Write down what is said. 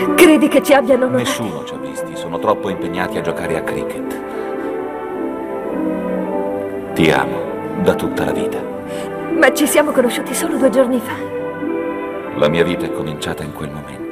Credi che ci abbiano notati? Nessuno ci ha visti, sono troppo impegnati a giocare a cricket. Ti amo, da tutta la vita. Ma ci siamo conosciuti solo 2 giorni fa. La mia vita è cominciata in quel momento.